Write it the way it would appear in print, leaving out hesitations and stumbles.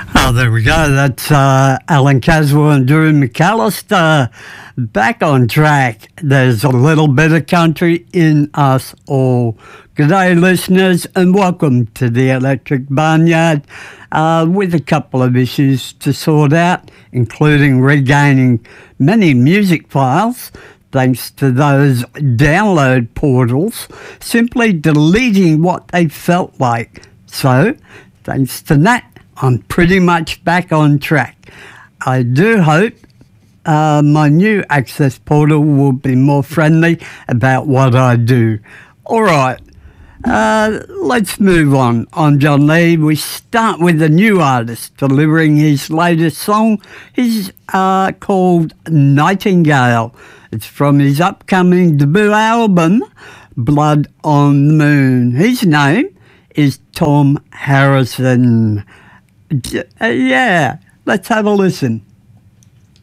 Oh, there we go. That's Alan Caswell and Drew McAllister back on track. There's a little bit of country in us all. Good day, listeners, and welcome to the Electric Barnyard with a couple of issues to sort out, including regaining many music files thanks to those download portals, simply deleting what they felt like. So, thanks to that, I'm pretty much back on track. I do hope my new access portal will be more friendly about what I do. All right, let's move on. I'm John Lee. We start with a new artist delivering his latest song. It's called Nightingale. It's from his upcoming debut album, Blood on the Moon. His name is Tom Harrison. Yeah, let's have a listen.